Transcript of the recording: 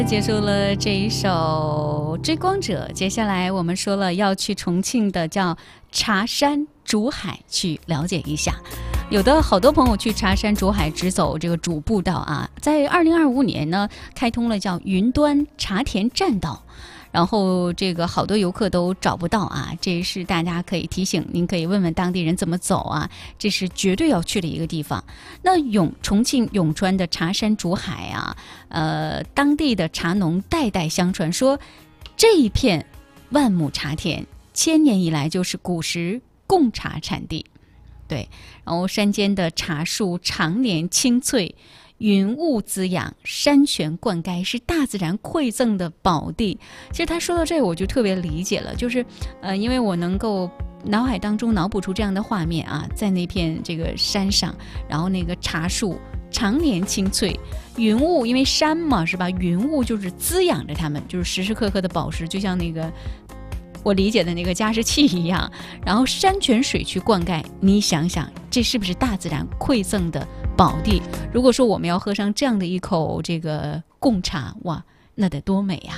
结束了这一首《追光者》，接下来我们说了要去重庆的叫茶山竹海去了解一下。有的好多朋友去茶山竹海只走这个主步道啊，在2025年呢开通了叫云端茶田栈道，然后这个好多游客都找不到啊，这是大家可以提醒，您可以问问当地人怎么走啊，这是绝对要去的一个地方。那重庆永川的茶山竹海啊，当地的茶农代代相传说，这一片万亩茶田千年以来就是古时贡茶产地。对，然后山间的茶树常年青翠，云雾滋养，山泉灌溉，是大自然馈赠的宝地。其实他说到这我就特别理解了，就是因为我能够脑海当中脑补出这样的画面啊，在那片这个山上，然后那个茶树常年青翠，云雾因为山嘛是吧，云雾就是滋养着它们，就是时时刻刻的保持，就像那个我理解的那个加湿器一样，然后山泉水去灌溉，你想想这是不是大自然馈赠的宝地？如果说我们要喝上这样的一口这个贡茶，哇，那得多美啊！